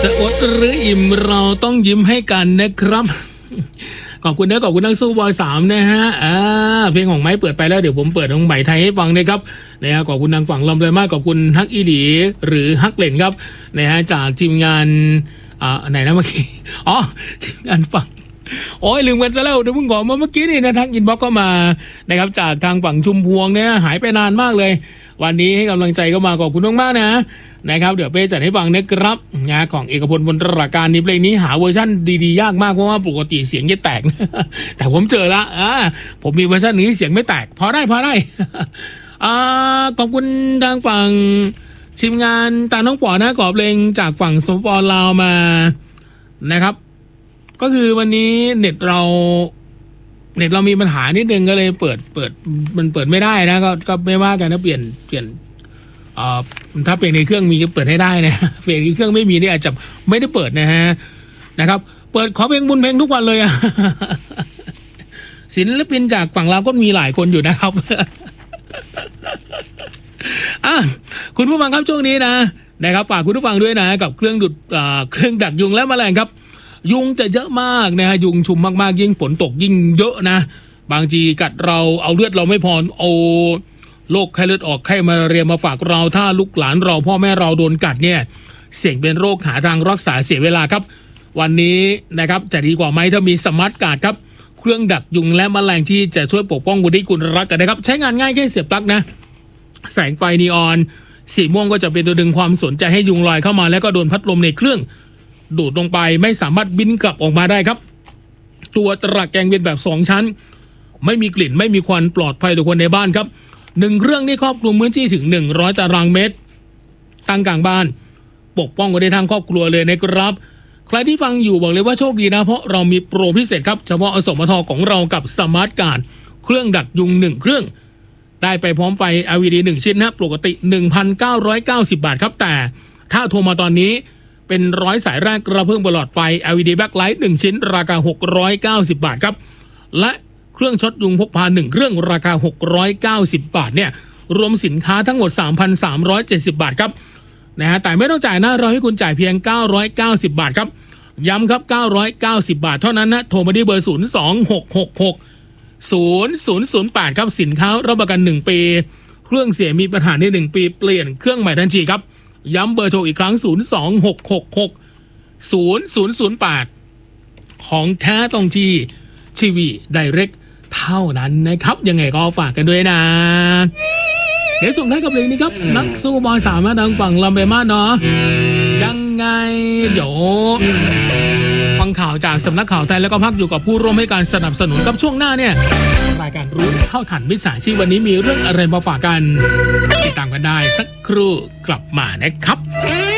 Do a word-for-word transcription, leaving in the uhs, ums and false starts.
จะอดหรืออิ่มเราต้องยิ้มให้กันนะครับขอบคุณนะขอบคุณนักสู้บอยสามนะฮะอ่าเพลงของไม้เปิดไปแล้วเดี๋ยวผมเปิดของใหม่ไทยให้ฟังนะครับนะฮะขอบคุณทางฝั่งลำเลยมากขอบคุณฮักอีหลีหรือฮักเล่นครับนะฮะจากทีมงานอ่าไหนนะเมื่อกี้อ๋อทีมงานฝั่งโอ้ยลืมกันซะแล้วเดี๋ยวเพิ่งขอมาเมื่อกี้นี่นะทักอินบ็อกซ์ก็มานะครับจากทางฝั่งชุมพวงเนี่ยหายไปนานมากเลยวันนี้ให้กำลังใจก็มาขอบคุณมากๆนะนะครับเดี๋ยวเป้จัดให้ฟังนะครับงานของเอกพลบนตราการนี้เพลงนี้หาเวอร์ชันดีๆยากมากเพราะว่าปกติเสียงจะแตกแต่ผมเจอละอ่าผมมีเวอร์ชันนี้เสียงไม่แตกพอได้พอได้อ่าขอบคุณทางฝั่งทีมงานตาน้องปอนะขอเพลงจากฝั่งสปปลาวมานะครับก็คือวันนี้เน็ตเราเน็ตเรามีปัญหานิดนึงก็เลยเปิดเปิดมันเปิดไม่ได้นะก็ก็ไม่ว่ากันนะเปลี่ยนเปลี่ยนเอ่อถ้าเปลี่ยนในเครื่องมีก็เปิดให้ได้นะเปลี่ยนในเครื่องไม่มีนี่อาจจะไม่ได้เปิดนะฮะนะครับเปิดขอเพลงบุญเพลงทุกวันเลยอะศิลปินจากฝั่งลาวก็มีหลายคนอยู่นะครับอ่ะคุณผู้ฟังครับช่วงนี้นะนะครับฝากคุณผู้ฟังด้วยนะกับเครื่องดูดเครื่องดักยุงและแมลงครับยุงจะเยอะมากนะฮะยุงชุมมากๆยิ่งฝนตกยิ่งเยอะนะบางทีกัดเราเอาเลือดเราไม่พอเอาโรคไข้เลือดออกไข้มาเรียมาฝากเราถ้าลูกหลานเราพ่อแม่เราโดนกัดเนี่ยเสี่ยงเป็นโรคหาทางรักษาเสียเวลาครับวันนี้นะครับจะดีกว่าไหมถ้ามีสมาร์ทการ์ดครับเครื่องดักยุงและแมลงที่จะช่วยปกป้องคนที่คุณรักกันนะครับใช้งานง่ายแค่เสียบปลั๊กนะแสงไฟนีออนสีม่วงก็จะเป็นตัวดึงความสนใจให้ยุงลอยเข้ามาแล้วก็โดนพัดลมในเครื่องดูดลงไปไม่สามารถบินกลับออกมาได้ครับตัวตะแกรงเป็นแบบสองชั้นไม่มีกลิ่นไม่มีควันปลอดภัยต่อคนในบ้านครับหนึ่งเครื่องนี่ครอบคลุมพื้นที่ถึงหนึ่งร้อยตารางเมตรตั้งกลางบ้านปกป้องคนในทางครอบครัวเลยนะครับใครที่ฟังอยู่บอกเลยว่าโชคดีนะเพราะเรามีโปรพิเศษครับเฉพาะอสมทของเรากับสมาร์ทการ์ดเครื่องดักยุงหนึ่งเครื่องได้ไปพร้อมไฟ แอล อี ดี หนึ่งชิ้นนะปกติ หนึ่งพันเก้าร้อยเก้าสิบ บาทครับแต่ถ้าโทรมาตอนนี้เป็นร้อยสายแรกกระเพิ่มบลอดไฟ แอล อี ดี Backlight หนึ่งชิ้นราคาหกร้อยเก้าสิบบาทครับและเครื่องช็อตยุงพกพาหนึ่งเครื่องราคาหกร้อยเก้าสิบบาทเนี่ยรวมสินค้าทั้งหมด สามพันสามร้อยเจ็ดสิบ บาทครับนะฮะแต่ไม่ต้องจ่ายนะเราให้คุณจ่ายเพียงเก้าร้อยเก้าสิบบาทครับย้ำครับเก้าร้อยเก้าสิบบาทเท่านั้นนะโทรมาที่เบอร์ศูนย์ สอง หก หก หก ศูนย์ ศูนย์ ศูนย์ แปดครับสินค้ารับประกันหนึ่งปีเครื่องเสียมีปัญหาในหนึ่งปีเปลี่ยนเครื่องใหม่ทันทีครับย้ำเบอร์โทรอีกครั้งศูนย์ สอง หก หก หก ศูนย์ ศูนย์ ศูนย์ แปดของแท้ตรงที่ทีวีไดเรกเท่านั้นนะครับยังไงก็ฝากกันด้วยนะเดี๋ยวส่งท้ายกับเพลงนี้ครับนักสู้บอยสามมาทางฝั่งลำเบมาเนาะยังไงเดี๋ยวฟังข่าวจากสำนักข่าวไทยแล้วก็พักอยู่กับผู้ร่วมให้การสนับสนุนกับช่วงหน้าเนี่ยรายการรู้เท่าทันมิจฉาชีพวันนี้มีเรื่องอะไรมาฝากกันติดตามกันได้สักครู่กลับมานะครับ